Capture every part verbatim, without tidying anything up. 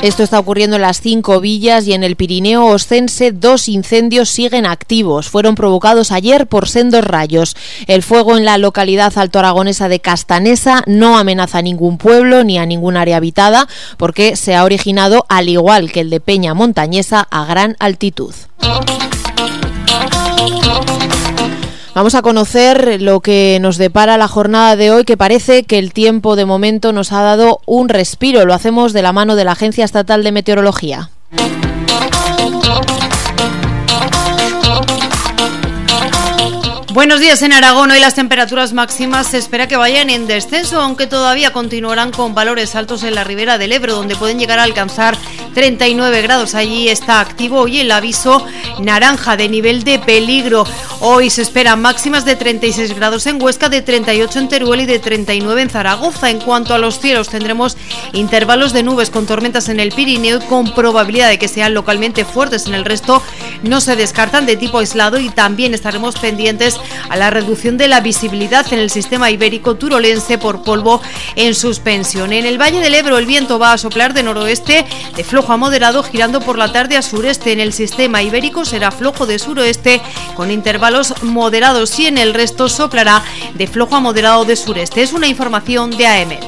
Esto está ocurriendo en las cinco villas y en el Pirineo oscense dos incendios siguen activos. Fueron provocados ayer por sendos rayos. El fuego en la localidad altoaragonesa de Castanesa no amenaza a ningún pueblo ni a ningún área habitada porque se ha originado, al igual que el de Peña Montañesa, a gran altitud. Vamos a conocer lo que nos depara la jornada de hoy, que parece que el tiempo de momento nos ha dado un respiro. Lo hacemos de la mano de la Agencia Estatal de Meteorología. Buenos días en Aragón. Hoy las temperaturas máximas se espera que vayan en descenso, aunque todavía continuarán con valores altos en la ribera del Ebro, donde pueden llegar a alcanzar treinta y nueve grados. Allí está activo hoy el aviso naranja de nivel de peligro. Hoy se esperan máximas de treinta y seis grados en Huesca, de treinta y ocho en Teruel y de treinta y nueve en Zaragoza. En cuanto a los cielos, tendremos intervalos de nubes con tormentas en el Pirineo y con probabilidad de que sean localmente fuertes en el resto. No se descartan, de tipo aislado, y también estaremos pendientes a la reducción de la visibilidad en el sistema ibérico turolense por polvo en suspensión. En el Valle del Ebro el viento va a soplar de noroeste de flojo a moderado, girando por la tarde a sureste. En el sistema ibérico será flojo de suroeste con intervalos moderados y en el resto soplará de flojo a moderado de sureste. Es una información de AEMET.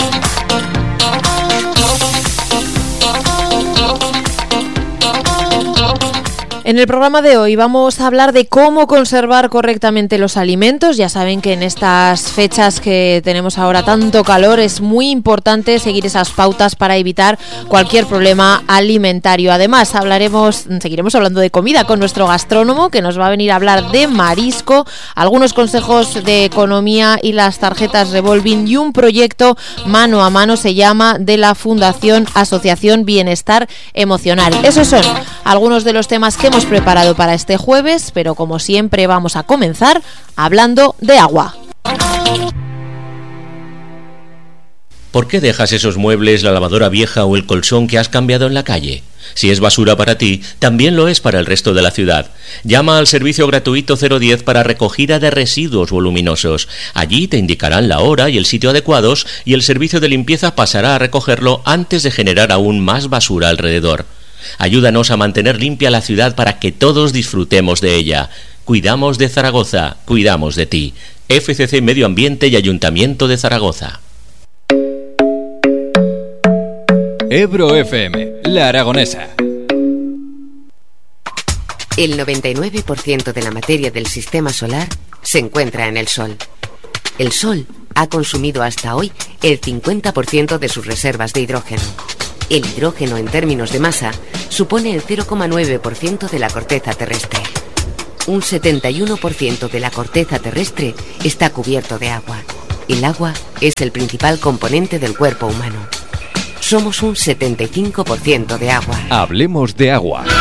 En el programa de hoy vamos a hablar de cómo conservar correctamente los alimentos. Ya saben que en estas fechas que tenemos ahora tanto calor es muy importante seguir esas pautas para evitar cualquier problema alimentario. Además, hablaremos, seguiremos hablando de comida con nuestro gastrónomo, que nos va a venir a hablar de marisco, algunos consejos de economía y las tarjetas revolving, y un proyecto mano a mano, se llama, de la Fundación Asociación Bienestar Emocional. Esos son algunos de los temas que hemos preparado para este jueves, pero como siempre vamos a comenzar hablando de agua. ¿Por qué dejas esos muebles, la lavadora vieja o el colchón que has cambiado en la calle? Si es basura para ti, también lo es para el resto de la ciudad. Llama al servicio gratuito cero diez para recogida de residuos voluminosos. Allí te indicarán la hora y el sitio adecuados y el servicio de limpieza pasará a recogerlo antes de generar aún más basura alrededor. Ayúdanos a mantener limpia la ciudad para que todos disfrutemos de ella. Cuidamos de Zaragoza, cuidamos de ti. F C C Medio Ambiente y Ayuntamiento de Zaragoza. Ebro F M, La Aragonesa. El noventa y nueve por ciento de la materia del sistema solar se encuentra en el Sol. El Sol ha consumido hasta hoy el cincuenta por ciento de sus reservas de hidrógeno. El hidrógeno, en términos de masa, supone el cero coma nueve por ciento de la corteza terrestre. Un setenta y uno por ciento de la corteza terrestre está cubierto de agua. El agua es el principal componente del cuerpo humano. Somos un setenta y cinco por ciento de agua. Hablemos de agua.